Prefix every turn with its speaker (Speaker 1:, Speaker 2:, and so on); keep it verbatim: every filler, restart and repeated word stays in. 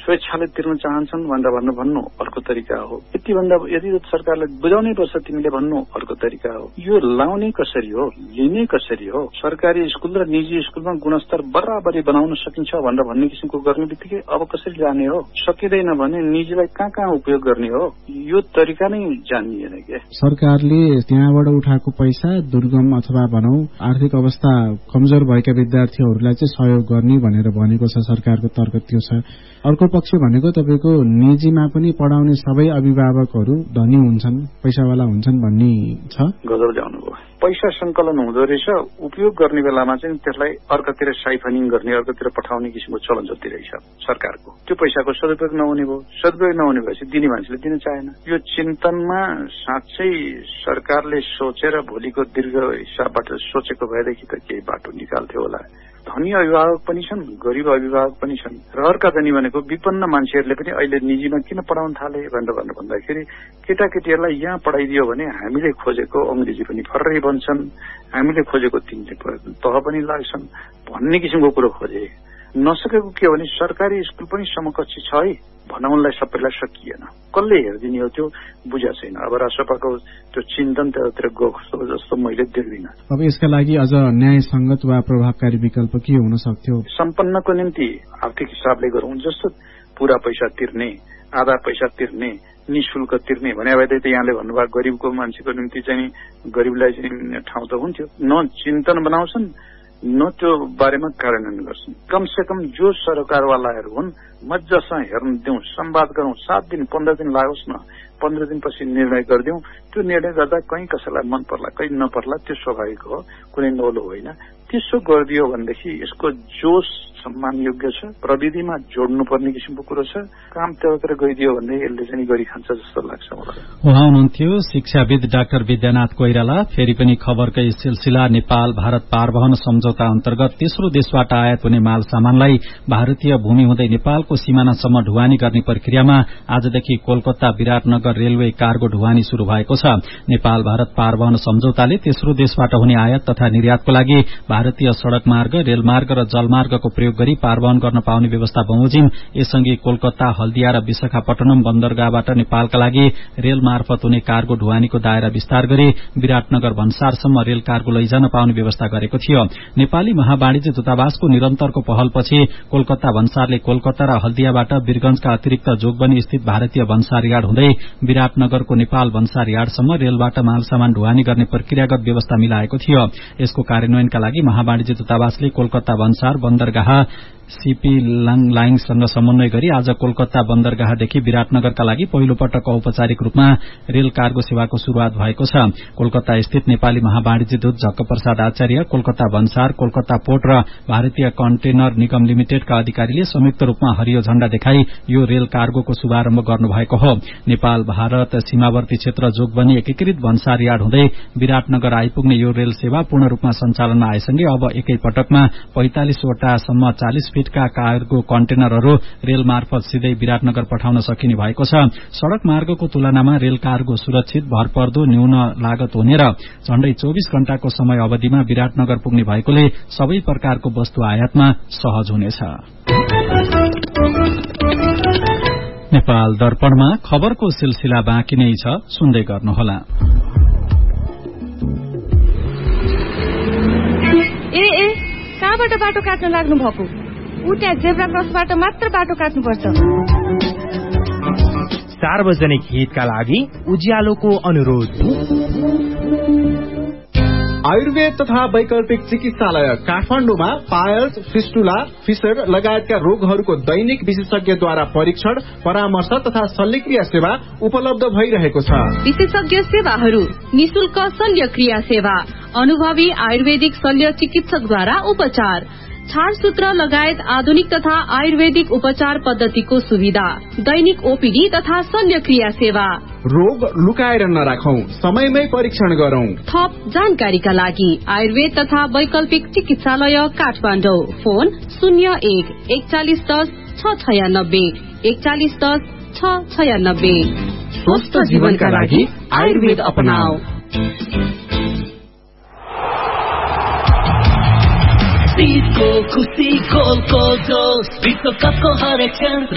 Speaker 1: स्वेच्छाले तिर्न चाहन्छन् भनेर भन्नु भन्नु अर्को तरिका हो। यति भन्दा यदि सरकारले बुझाउनै पर्छ तिमीले भन्नु अर्को तरिका हो। यो लाउने कसरी हो, लिने कसरी हो, सरकारी स्कुल र निजी स्कुलमा गुणस्तर बराबरी बनाउन सकिन्छ भनेर भन्ने किसिमको गर्ने बित्तिकै अब कसरी जाने हो, सकिँदैन भने निजीलाई कहाँ कहाँ उपयोग गर्ने हो, यो तरिका नै जानिएन के।
Speaker 2: सरकारले त्यहाँबाट उठाएको पैसा दुर्गम अथवा भनौं आर्थिक अवस्था कमजोर भएका विद्यार्थीहरूलाई चाहिँ सहयोग गर्ने भनेर भनेको छ, सरकारको तर्क त्यो छ। अर्को पक्ष भनेको तपाईको निजीमा पनि पढाउने सबै अभिभावकहरू धनी हुन्छन्, पैसावाला हुन्छन् भन्ने छ।
Speaker 1: गजब ल्याउनु भयो। पैसा संकलन हुँदो रहेछ, उपयोग गर्ने बेलामा चाहिँ त्यसलाई अर्कोतिर साइफनिङ गर्ने, अर्कोतिर पठाउने किसिमको चलन जति रहेछ सरकारको। त्यो पैसाको सदुपयोग नहुने भयो। सदुपयोग नहुने भएपछि दिने मान्छेले दिन चाहेन। यो चिन्तनमा साँच्चै सरकारले सोचेर भोलिको दीर्घ हिसाबबाट सोचेको भएदेखि त केही बाटो निकाल्थ्यो होला। धनी अभिभावक पनि छन्, गरीब अभिभावक पनि छन् र अर्का धनी भनेको विपन्न मान्छेहरूले पनि अहिले निजीमा किन पढाउन थाले भनेर भन्नु भन्दाखेरि केटाकेटीहरूलाई यहाँ पढाइदियो भने हामीले खोजेको अंग्रेजी पनि फर्रै बन्छन्, हामीले खोजेको तिनले तह पनि लाग्छन् भन्ने किसिमको कुरो खोजे। नसकेको के हो भने सरकारी स्कुल पनि समकक्षी छ है भनाउनलाई सबैलाई सकिएन। कसले हेरिदिने हो त्यो बुझा छैन। अब राष्ट्रपाको त्यो चिन्तन त्यतातिर गएको जस्तो मैले देख्दिनँ।
Speaker 2: अब यसका लागि अझ न्यायसङ्गत वा प्रभावकारी विकल्प के हुन सक्थ्यो?
Speaker 1: सम्पन्नको निम्ति आर्थिक हिसाबले गरौँ, जस्तो पूरा पैसा तिर्ने, आधा पैसा तिर्ने, निशुल्क तिर्ने भने भए त यहाँले भन्नुभयो गरीबको मान्छेको निम्ति चाहिँ गरीबलाई चाहिँ ठाउँ त हुन्थ्यो। न चिन्तन बनाउँछन् न त्यो बारेमा कार्यान्वयन गर्छन्। कम से कम जो सरकारवालाहरू हुन् मजासँग हेर्न दिउँ, संवाद गरौँ। सात दिन पन्ध्र दिन लागोस् न, पन्ध्र दिनपछि निर्णय गरिदिउँ। त्यो निर्णय गर्दा कहीँ कसैलाई मन पर्ला कहीँ नपर्ला त्यो स्वाभाविक हो, कुनै नौलो होइन। त्यसो गरिदियो भनेदेखि यसको जोस सम्मान योग्य छ, प्रविधिमा जोड्नुपर्ने किसिमको कुरो छ। काम त्यतातिर गइदियो भने यसले चाहिँ गरी खान्छ जस्तो लाग्छ मलाई।
Speaker 3: उहाँ हुनुहुन्थ्यो शिक्षाविद डाक्टर विद्यानाथ कोइराला। फेरि पनि खबरकै सिलसिला। नेपाल भारत पारवहन सम्झौता अन्तर्गत तेस्रो देशबाट आयात हुने माल सामानलाई भारतीय भूमि हुँदै नेपालको सीमानासम्म ढुवानी गर्ने प्रक्रियामा आजदेखि कोलकाता विराटनगर रेलवे कार्गो ढुवानी शुरू भएको छ। नेपाल भारत पारवहन सम्झौताले तेस्रो देशबाट हुने आयात तथा निर्यातको लागि भारतीय सड़क मार्ग, रेलमार्ग र जलमार्गको प्रयोग गरी पारवहन गर्न पाउने व्यवस्था बमोजिम यसअघि कोलकाता, हल्दिया र विशाखापट्टनम बन्दरगाहबाट नेपालका लागि रेल मार्फत हुने कार्गो ढुवानीको दायरा विस्तार गरी विराटनगर भन्सारसम्म रेल कार्गो लैजान पाउने व्यवस्था गरेको थियो। नेपाली महावाणिज्य दूतावासको निरन्तरको पहलपछि कोलकाता भन्सारले कोलकाता र हल्दियाबाट वीरगंजका अतिरिक्त जोगबनी स्थित भारतीय भन्सार यार्ड हुँदै विराटनगरको नेपाल भन्सार यार्डसम्म रेलबाट मालसामान ढुवानी गर्ने प्रक्रियागत व्यवस्था मिलाएको थियो। यसको कार्यान्वयनका लागि महावाणिज्य दूतावासले कोलकाता भन्सार बन्दरगाह सीपी लाइङसँग समन्वय गरी आज कोलकाता बन्दरगाहदेखि विराटनगरका लागि पहिलो पटक औपचारिक रूपमा रेल कार्गो सेवाको शुरूआत भएको छ। कोलकाता स्थित नेपाली महावाणिज्य दूत झक्क प्रसाद आचार्य, कोलकाता भन्सार, कोलकाता पोर्ट र भारतीय कन्टेनर निगम लिमिटेडका अधिकारीले संयुक्त रूपमा हरियो झण्डा देखाई यो रेल कार्गोको शुभारम्भ गर्नुभएको हो। नेपाल भारत सीमावर्ती क्षेत्र जोगबनी एकीकृत भन्सार यार्ड हुँदै विराटनगर आइपुग्ने यो रेल सेवा पूर्ण रूपमा सञ्चालनमा आएसँगै अब एकै पटकमा पैंतालिसवटासम्म चालिस फीटका कार्गो कन्टेनरहरू रेल मार्फत सिधै विराटनगर पठाउन सकिने भएको छ। सड़क मार्गको तुलनामा रेल कार्गो सुरक्षित, भरपर्दो, न्यून लागत हुने र झण्डै चौबीस घण्टाको समय अवधिमा विराटनगर पुग्ने भएकोले सबै प्रकारको वस्तु आयातमा सहज हुनेछ। नेपाल दर्पणमा खबरको सिलसिला बाँकी नै छ, सुन्दै गर्नुहोला।
Speaker 4: ए ए कहाँबाट बाटो काट्न लाग्नु भएको? उता जेब्रा क्रसबाट मात्र बाटो काट्नुपर्छ।
Speaker 5: सार्वजनिक हितका लागि उज्यालोको अनुरोध।
Speaker 6: आयुर्वेद तथा वैकल्पिक चिकित्सालय काठमाडौँमा पायल्स, फिस्टुला, फिसर लगायतका रोगहरूको दैनिक विशेषज्ञद्वारा परीक्षण, परामर्श तथा शल्यक्रिया सेवा उपलब्ध भइरहेको छ।
Speaker 4: विशेषज्ञ सेवाहरू: निशुल्क शल्यक्रिया सेवा, अनुभवी आयुर्वेदिक शल्य चिकित्सकद्वारा उपचार, छाडसूत्र लगायत आधुनिक तथा आयुर्वेदिक उपचार पद्धतिको सुविधा, दैनिक ओपीडी तथा शल्यक्रिया सेवा।
Speaker 6: रोग लुकाएर नराखौं, समयमै परीक्षण गरौं।
Speaker 4: थप जानकारीका लागि आयुर्वेद तथा वैकल्पिक चिकित्सालय काठमाडौँ। फोन शून्य एक एकचालिस दस छ छयानब्बे एकचालिस दस छ छयानब्बे।
Speaker 6: स्वस्थ जीवनका लागि आयुर्वेद अपनाऊ।
Speaker 7: खुशी गोल गोल गोल विश्वकपको हरेक क्षण